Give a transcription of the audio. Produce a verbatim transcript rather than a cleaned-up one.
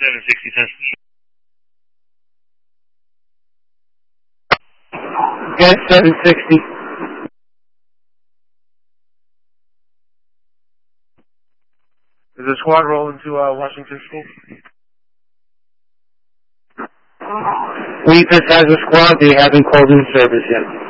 seven sixty test. Get seven sixty. Is the squad rolling to uh, Washington School? Weakness has a squad. They haven't called in service yet.